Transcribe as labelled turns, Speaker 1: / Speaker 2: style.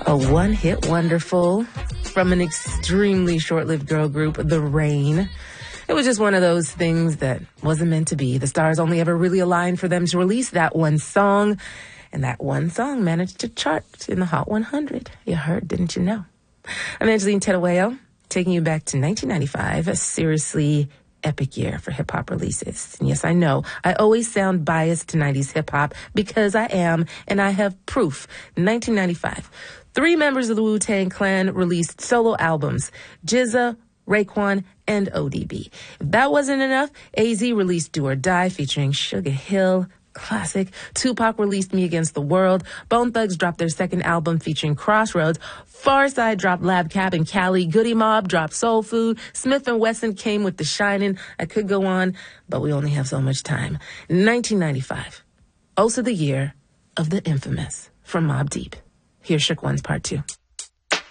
Speaker 1: A one-hit wonderful from an extremely short-lived girl group, The Rain. It was just one of those things that wasn't meant to be. The stars only ever really aligned for them to release that one song, and that one song managed to chart in the Hot 100. You heard, didn't you know? I'm Angeline Terueo, taking you back to 1995, a seriously epic year for hip-hop releases. And yes, I know, I always sound biased to 90s hip-hop because I am, and I have proof. 1995, 3 members of the Wu-Tang Clan released solo albums, GZA, Raekwon, and ODB. If that wasn't enough, AZ released Do or Die featuring Sugar Hill, classic. Tupac released Me Against the World. Bone Thugs dropped their second album featuring Crossroads. Pharcyde dropped Lab Cap and Cali. Goody Mob dropped Soul Food. Smith & Wesson came with The Shining. I could go on, but we only have so much time. 1995, also the year of the infamous from Mobb Deep. Here's Shook Ones Part 2.